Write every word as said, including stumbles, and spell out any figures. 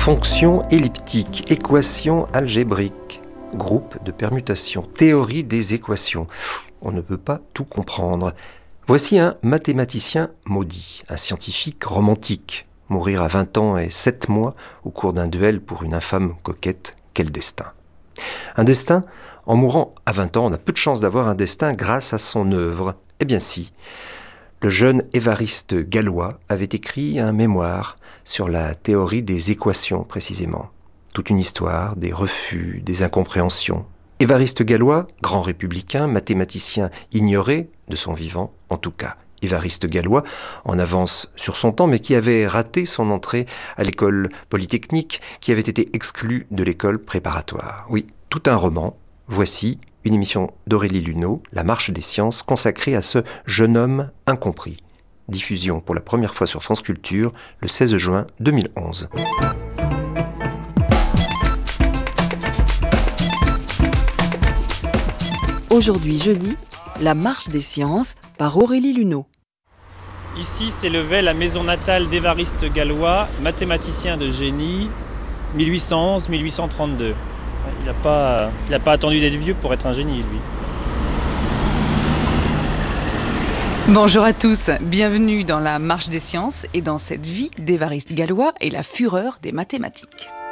Fonction elliptique, équation algébrique, groupe de permutation, théorie des équations. On ne peut pas tout comprendre. Voici un mathématicien maudit, un scientifique romantique. Mourir à vingt ans et sept mois au cours d'un duel pour une infâme coquette, quel destin. Un destin, en mourant à vingt ans, on a peu de chance d'avoir un destin grâce à son œuvre. Eh bien si. Le jeune Évariste Galois avait écrit un mémoire sur la théorie des équations, précisément. Toute une histoire, des refus, des incompréhensions. Évariste Galois, grand républicain, mathématicien ignoré de son vivant, en tout cas. Évariste Galois, en avance sur son temps, mais qui avait raté son entrée à l'école polytechnique, qui avait été exclu de l'école préparatoire. Oui, tout un roman. Voici une émission d'Aurélie Luneau, La Marche des Sciences, consacrée à ce jeune homme incompris. Diffusion pour la première fois sur France Culture, le seize juin deux mille onze. Aujourd'hui jeudi, La Marche des Sciences par Aurélie Luneau. Ici s'élevait la maison natale d'Évariste Galois, mathématicien de génie, mille huit cent onze à mille huit cent trente-deux. Il n'a pas, il a pas attendu d'être vieux pour être un génie, lui. Bonjour à tous, bienvenue dans la Marche des Sciences et dans cette vie d'Évariste Galois et la fureur des mathématiques.